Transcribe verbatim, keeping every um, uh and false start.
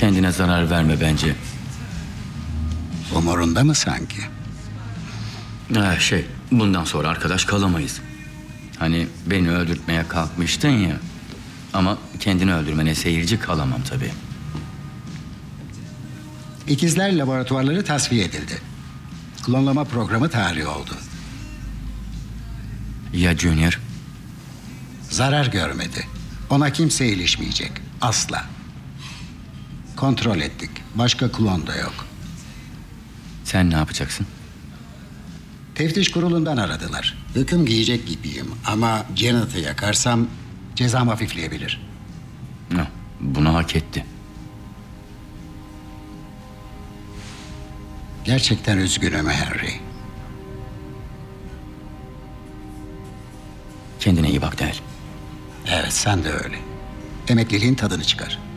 Kendine zarar verme bence. Umurunda mı sanki? Ha, şey, bundan sonra arkadaş kalamayız. Hani beni öldürtmeye kalkmıştın ya. Ama kendini öldürmene seyirci kalamam tabii. İkizler laboratuvarları tasfiye edildi. Klonlama programı tarihi oldu. Ya Junior? Zarar görmedi. Ona kimse ilişmeyecek. Asla. Kontrol ettik. Başka klon da yok. Sen ne yapacaksın? Teftiş kurulundan aradılar. Hüküm giyecek gibiyim ama Janet'ı yakarsam cezam hafifleyebilir. No, bunu hak etti. Gerçekten üzgünüm Henry. Kendine iyi bak Del. Evet, sen de öyle. Emekliliğin tadını çıkar.